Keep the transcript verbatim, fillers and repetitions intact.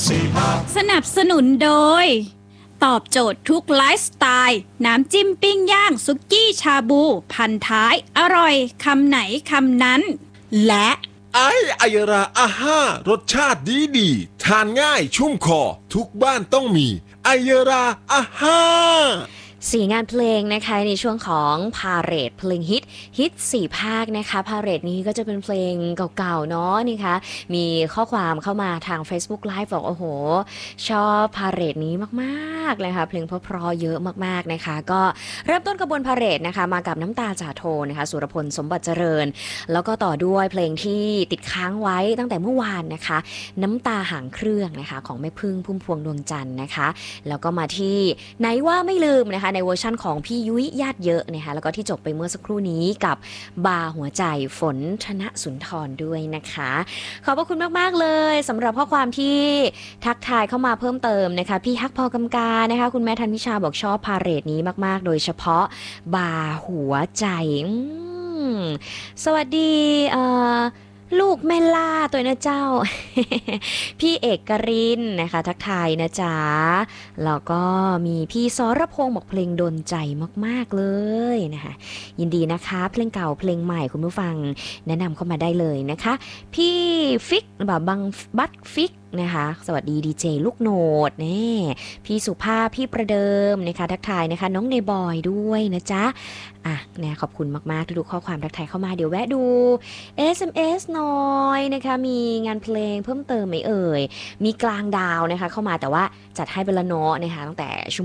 สี่ภาคสนับสนุนโดยตอบโจทย์ทุกไลฟ์สไตล์น้ำจิ้มปิ้งย่างสุกี้ชาบูพันท้ายอร่อยคำไหนคำนั้นและไอไอยราอาห้ารสชาติดีดีทานง่ายชุ่มคอทุกบ้านต้องมีไอยราอาห้าสี่งานเพลงนะคะในช่วงของพาเหรดเพลงฮิตฮิตสี่ภาคนะคะพาเหรดนี้ก็จะเป็นเพลงเก่าๆเนาะนี่คะมีข้อความเข้ามาทาง Facebook Live บอกโอ้โหชอบพาเหรดนี้มากๆเลยค่ะเพลงเพราะๆเยอะมากๆนะคะก็เริ่มต้นกระบวนพาเหรดนะคะมากับน้ำตาจ่าโทนะคะสุรพลสมบัติเจริญแล้วก็ต่อด้วยเพลงที่ติดค้างไว้ตั้งแต่เมื่อวานนะคะน้ำตาหางเครื่องนะคะของแม่พึ่งพุ่มพวงดวงจันทร์นะคะแล้วก็มาที่ไหนว่าไม่ลืมนะคะในเวอร์ชั่นของพี่ยุ้ยญาติเยอะนะคะแล้วก็ที่จบไปเมื่อสักครู่นี้กับบาหัวใจฝนธนสุนทรด้วยนะคะขอบพระคุณมากๆเลยสำหรับข้อความที่ทักทายเข้ามาเพิ่มเติมนะคะพี่ฮักพอกำกานะคะคุณแม่ธันวิชาบอกชอบพาเหรดนี้มากๆโดยเฉพาะบาหัวใจสวัสดีเอ่อลูกแม่ล่าตัวนะเจ้า พี่เอกกรินนะคะทักทายนะจ๊ะแล้วก็มีพี่สรพงษ์บอกเพลงโดนใจมากๆเลยนะคะยินดีนะคะเพลงเก่าเพลงใหม่คุณผู้ฟังแนะนำเข้ามาได้เลยนะคะพี่ฟิกแบบบังบัตฟิกนะคะสวัสดีดีเจลูกโหนดนี่พี่สุภาพพี่ประเดิมนะคะทักทายนะคะน้องเนบอยด้วยนะจ๊ะอ่ะเนี่ยขอบคุณมากๆทุกข้อความทักทายเข้ามาเดี๋ยวแวะดู เอส เอ็ม เอส หน่อยนะคะมีงานเพลงเพิ่มเติมไหมเอ่ยมีกลางดาวนะคะเข้ามาแต่ว่าจัดให้เป็นละเนาะนะคะตั้งแต่ชั่ว